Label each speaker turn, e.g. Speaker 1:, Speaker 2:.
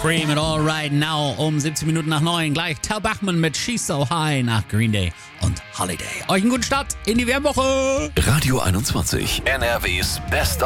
Speaker 1: Free mit All Right Now um 17 Minuten nach 9. Gleich Tal Bachmann mit She's So High nach Green Day und Holiday. Euch einen guten Start in die Wärmwoche.
Speaker 2: Radio 21, NRWs Best